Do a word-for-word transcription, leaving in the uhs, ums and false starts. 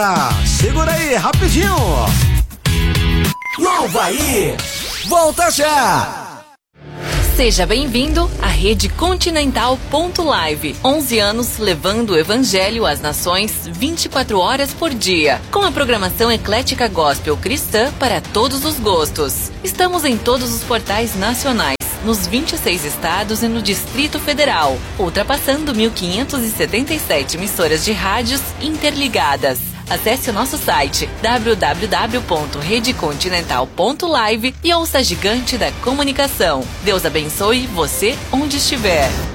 Ah, segura aí, rapidinho. Não vai ir. Volta já. Seja bem-vindo à Rede Continental ponto live. onze anos levando o Evangelho às nações vinte e quatro horas por dia. Com a programação eclética gospel cristã para todos os gostos. Estamos em todos os portais nacionais, nos vinte e seis estados e no Distrito Federal, ultrapassando mil quinhentas e setenta e sete emissoras de rádios interligadas. Acesse o nosso site w w w ponto rede continental ponto live e ouça a gigante da comunicação. Deus abençoe você onde estiver.